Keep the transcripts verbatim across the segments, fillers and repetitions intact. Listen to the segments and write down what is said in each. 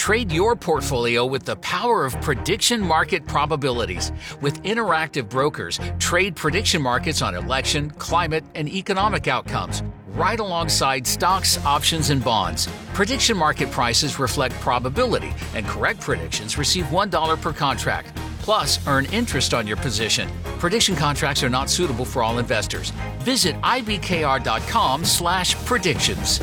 Trade your portfolio with the power of prediction market probabilities. With interactive brokers, trade prediction markets on election, climate, and economic outcomes, right alongside stocks, options, and bonds. Prediction market prices reflect probability, and correct predictions receive one dollar per contract. Plus, earn interest on your position. Prediction contracts are not suitable for all investors. Visit ibkr.com slash predictions.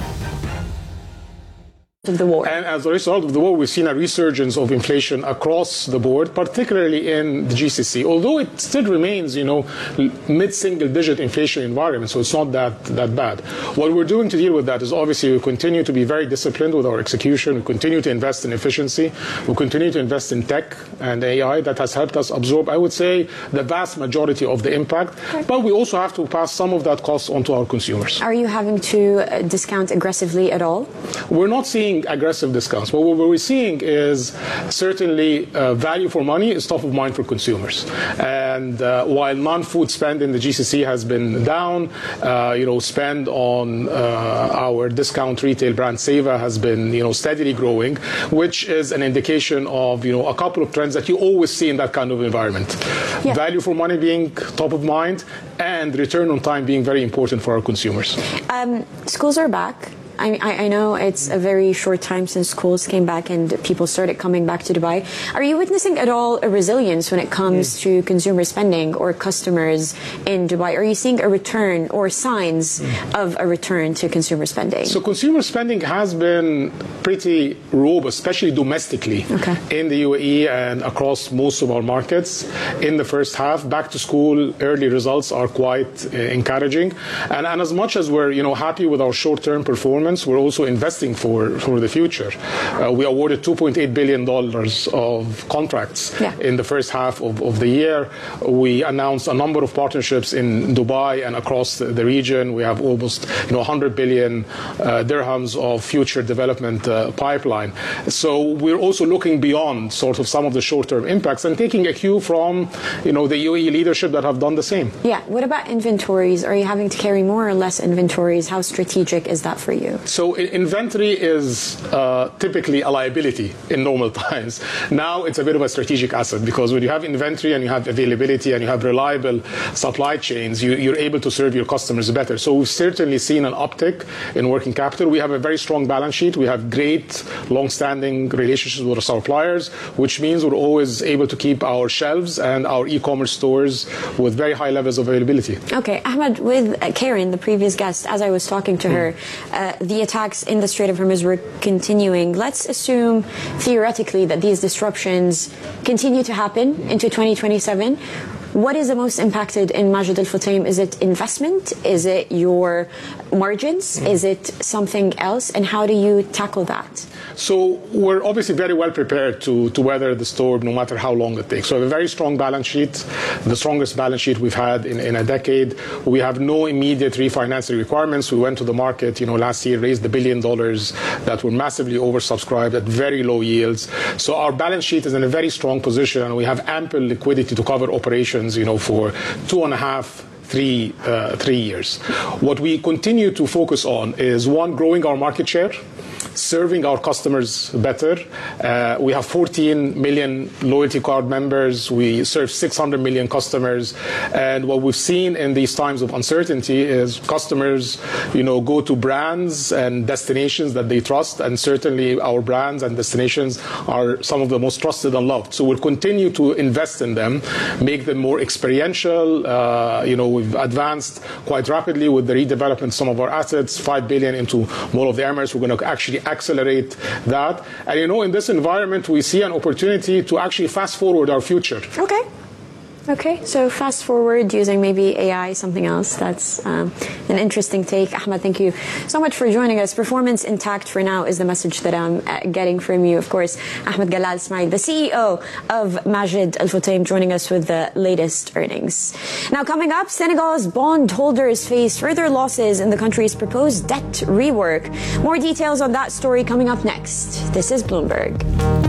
Of the war. And as a result of the war, we've seen a resurgence of inflation across the board, particularly in the G C C, although it still remains, you know, mid-single-digit inflation environment, so it's not that, that bad. What we're doing to deal with that is obviously we continue to be very disciplined with our execution, we continue to invest in efficiency, we continue to invest in tech and A I that has helped us absorb, I would say, the vast majority of the impact, okay. But we also have to pass some of that cost on to our consumers. Are you having to discount aggressively at all? We're not seeing aggressive discounts. But what we're seeing is certainly uh, value for money is top of mind for consumers. And uh, while non-food spend in the G C C has been down, uh, you know, spend on uh, our discount retail brand Seva has been, you know, steadily growing, which is an indication of, you know, a couple of trends that you always see in that kind of environment. Yeah. Value for money being top of mind and return on time being very important for our consumers. Um, schools are back. I, I know it's a very short time since schools came back and people started coming back to Dubai. Are you witnessing at all a resilience when it comes mm. to consumer spending or customers in Dubai? Are you seeing a return or signs mm. of a return to consumer spending? So consumer spending has been pretty robust, especially domestically okay. in the U A E and across most of our markets in the first half. Back to school early results are quite uh, encouraging. And, and as much as we're, you know, happy with our short-term performance, we're also investing for, for the future. Uh, we awarded two point eight billion dollars of contracts yeah. in the first half of, of the year. We announced a number of partnerships in Dubai and across the, the region. We have almost you know, one hundred billion uh, dirhams of future development uh, pipeline. So we're also looking beyond sort of some of the short-term impacts and taking a cue from you know, the U A E leadership that have done the same. Yeah. What about inventories? Are you having to carry more or less inventories? How strategic is that for you? So inventory is uh, typically a liability in normal times. Now it's a bit of a strategic asset because when you have inventory and you have availability and you have reliable supply chains, you, you're able to serve your customers better. So we've certainly seen an uptick in working capital. We have a very strong balance sheet. We have great long-standing relationships with our suppliers, which means we're always able to keep our shelves and our e-commerce stores with very high levels of availability. Okay, Ahmed, with uh, Karen, the previous guest, as I was talking to her, uh, the attacks in the Strait of Hormuz were continuing. Let's assume theoretically that these disruptions continue to happen into twenty twenty-seven. What is the most impacted in Majid Al Futtaim? Is it investment? Is it your margins? Is it something else? And how do you tackle that? So we're obviously very well prepared to, to weather the storm no matter how long it takes. So we have a very strong balance sheet, the strongest balance sheet we've had in, in a decade. We have no immediate refinancing requirements. We went to the market, you know, last year, raised a billion dollars that were massively oversubscribed at very low yields. So our balance sheet is in a very strong position and we have ample liquidity to cover operations, you know, for two and a half Three, uh, three years. What we continue to focus on is, one, growing our market share, serving our customers better. Uh, we have fourteen million loyalty card members. We serve six hundred million customers. And what we've seen in these times of uncertainty is customers, you know, go to brands and destinations that they trust. And certainly our brands and destinations are some of the most trusted and loved. So we'll continue to invest in them, make them more experiential. Uh, you know, we've advanced quite rapidly with the redevelopment of some of our assets, five billion into Mall of the Emirates. We're going to actually accelerate that. And you know, in this environment, we see an opportunity to actually fast forward our future. Okay. Okay, so fast forward using maybe A I, something else. That's um, an interesting take. Ahmed, thank you so much for joining us. Performance intact for now is the message that I'm getting from you. Of course, Ahmed Galal Smail, the C E O of Majid Al Futtaim, joining us with the latest earnings. Now, coming up, Senegal's bondholders face further losses in the country's proposed debt rework. More details on that story coming up next. This is Bloomberg.